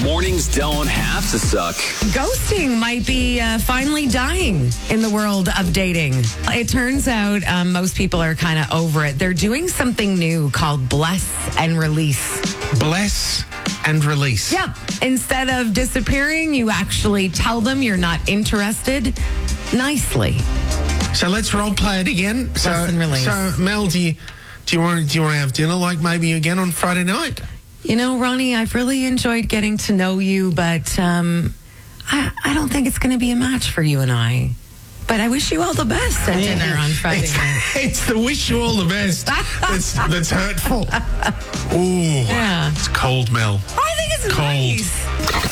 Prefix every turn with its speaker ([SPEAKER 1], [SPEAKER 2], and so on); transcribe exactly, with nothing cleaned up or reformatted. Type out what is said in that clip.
[SPEAKER 1] Mornings don't have to suck.
[SPEAKER 2] Ghosting might be uh, finally dying in the world of dating. It turns out um, most people are kind of over it. They're doing something new called bless and release.
[SPEAKER 3] Bless and release.
[SPEAKER 2] Yep. Instead of disappearing, you actually tell them you're not interested nicely.
[SPEAKER 3] So let's role play it again. So,
[SPEAKER 2] Bless and release.
[SPEAKER 3] so Mel, do you do you want do you want to have dinner like maybe again on Friday night?
[SPEAKER 2] You know, Ronnie, I've really enjoyed getting to know you, but um, I, I don't think it's going to be a match for you and I. But I wish you all the best at dinner on Friday
[SPEAKER 3] It's,
[SPEAKER 2] night.
[SPEAKER 3] it's the wish you all the best. that's that's hurtful. Ooh,
[SPEAKER 2] Yeah.
[SPEAKER 3] it's cold, Mel.
[SPEAKER 2] I think it's
[SPEAKER 3] Cold.
[SPEAKER 2] nice.